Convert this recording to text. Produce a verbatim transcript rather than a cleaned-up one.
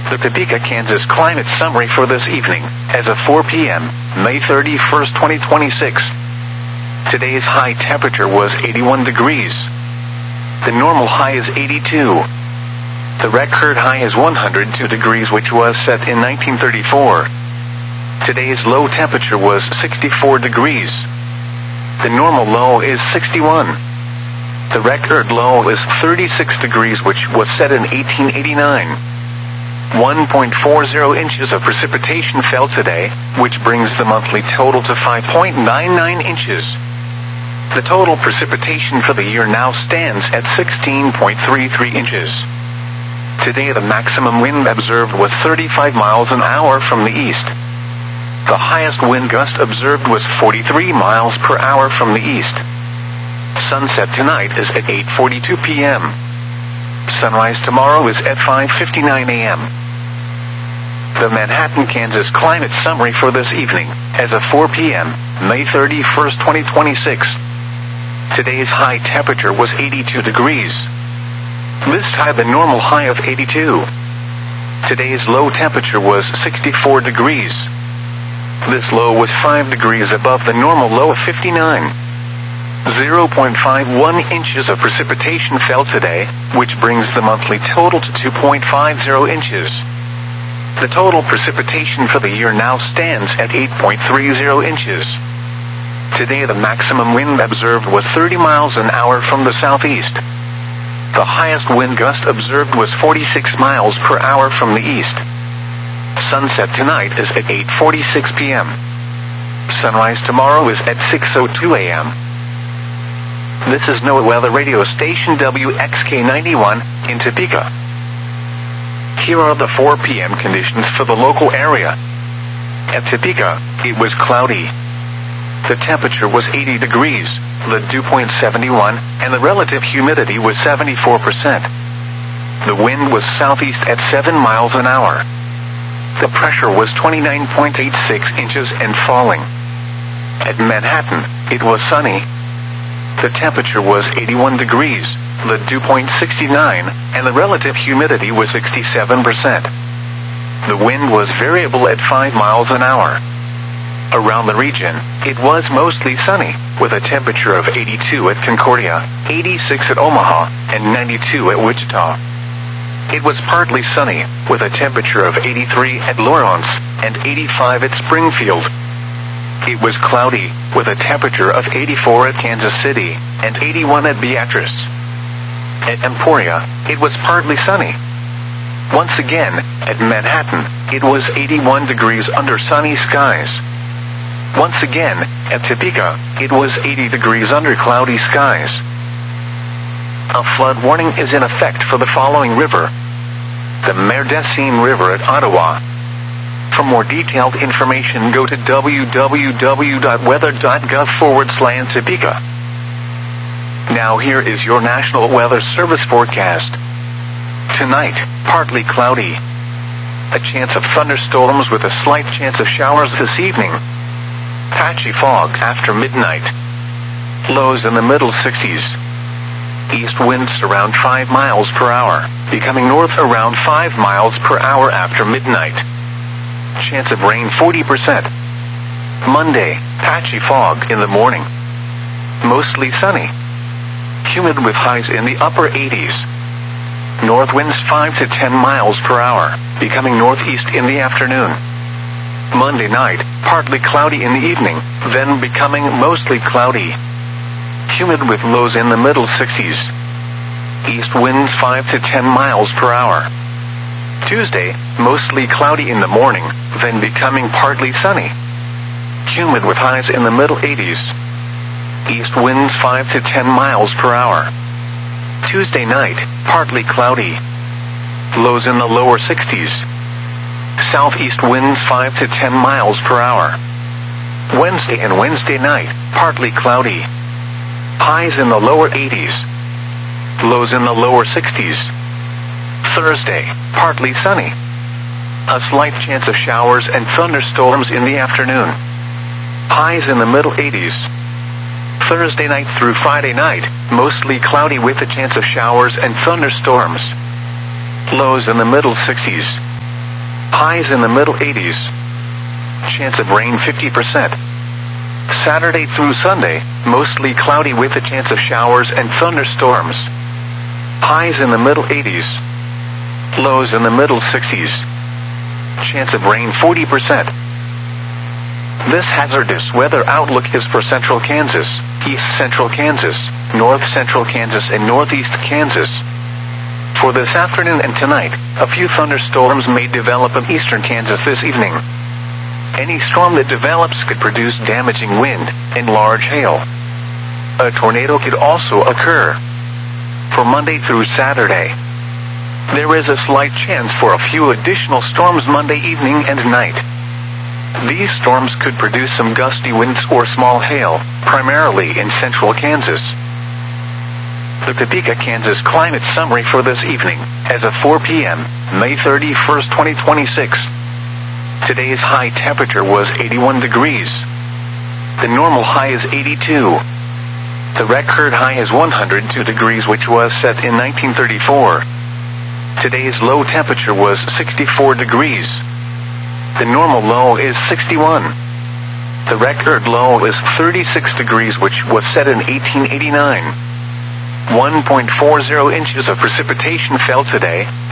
The Topeka, Kansas climate summary for this evening, as of four p m, May thirty-first, twenty twenty-six. Today's high temperature was eighty-one degrees. The normal high is eighty-two. The record high is one hundred two degrees, which was set in nineteen thirty-four. Today's low temperature was sixty-four degrees. The normal low is sixty-one. The record low is thirty-six degrees, which was set in eighteen eighty-nine. one point four zero inches of precipitation fell today, which brings the monthly total to five point nine nine inches. The total precipitation for the year now stands at sixteen point three three inches. Today the maximum wind observed was thirty-five miles an hour from the east. The highest wind gust observed was forty-three miles per hour from the east. Sunset tonight is at eight forty-two p m Sunrise tomorrow is at five fifty-nine a m The Manhattan, Kansas climate summary for this evening, as of four p m, May thirty-first, twenty twenty-six. Today's high temperature was eighty-two degrees. This had the normal high of eighty-two. Today's low temperature was sixty-four degrees. This low was five degrees above the normal low of fifty-nine. zero point five one inches of precipitation fell today, which brings the monthly total to two point five zero inches. The total precipitation for the year now stands at eight point three zero inches. Today the maximum wind observed was thirty miles an hour from the southeast. The highest wind gust observed was forty-six miles per hour from the east. Sunset tonight is at eight forty-six p m Sunrise tomorrow is at six oh two a m This is NOAA Weather Radio Station W X K ninety-one in Topeka. Here are the four p m conditions for the local area. At Topeka, it was cloudy. The temperature was eighty degrees, the dew point seventy-one, and the relative humidity was seventy-four percent. The wind was southeast at seven miles an hour. The pressure was twenty-nine point eight six inches and falling. At Manhattan, it was sunny. The temperature was eighty-one degrees, the dew point sixty-nine, and the relative humidity was sixty-seven percent. The wind was variable at five miles an hour. Around the region, it was mostly sunny, with a temperature of eighty-two at Concordia, eighty-six at Omaha, and ninety-two at Wichita. It was partly sunny, with a temperature of eighty-three at Lawrence, and eighty-five at Springfield. It was cloudy, with a temperature of eighty-four at Kansas City, and eighty-one at Beatrice. At Emporia, it was partly sunny. Once again, at Manhattan, it was eighty-one degrees under sunny skies. Once again, at Topeka, it was eighty degrees under cloudy skies. A flood warning is in effect for the following river: the Merdessine River at Ottawa. For more detailed information, go to w w w dot weather dot gov forward slash Topeka. Now here is your National Weather Service forecast. Tonight, partly cloudy. A chance of thunderstorms with a slight chance of showers this evening. Patchy fog after midnight. Lows in the middle sixties. East winds around five miles per hour, becoming north around five miles per hour after midnight. Chance of rain forty percent. Monday, patchy fog in the morning. Mostly sunny. Humid with highs in the upper eighties. North winds five to ten miles per hour, becoming northeast in the afternoon. Monday night, partly cloudy in the evening, then becoming mostly cloudy. Humid with lows in the middle sixties. East winds five to ten miles per hour. Tuesday, mostly cloudy in the morning, then becoming partly sunny. Humid with highs in the middle eighties. East winds five to ten miles per hour. Tuesday night, partly cloudy. Lows in the lower sixties. Southeast winds five to ten miles per hour. Wednesday and Wednesday night, partly cloudy. Highs in the lower eighties. Lows in the lower sixties. Thursday, partly sunny. A slight chance of showers and thunderstorms in the afternoon. Highs in the middle eighties. Thursday night through Friday night, mostly cloudy with a chance of showers and thunderstorms. Lows in the middle sixties. Highs in the middle eighties. Chance of rain fifty percent. Saturday through Sunday, mostly cloudy with a chance of showers and thunderstorms. Highs in the middle eighties. Lows in the middle sixties. Chance of rain forty percent. This hazardous weather outlook is for central Kansas, east central Kansas, north central Kansas, and northeast Kansas. For this afternoon and tonight, a few thunderstorms may develop in eastern Kansas this evening. Any storm that develops could produce damaging wind and large hail. A tornado could also occur. For Monday through Saturday, there is a slight chance for a few additional storms Monday evening and night. These storms could produce some gusty winds or small hail, primarily in central Kansas. The Topeka, Kansas climate summary for this evening, as of four p.m., May thirty-first, twenty twenty-six. Today's high temperature was eighty-one degrees. The normal high is eighty-two. The record high is one hundred two degrees, which was set in nineteen thirty-four. Today's low temperature was sixty-four degrees. The normal low is sixty-one. The record low is thirty-six degrees, which was set in eighteen eighty-nine. one point four zero inches of precipitation fell today.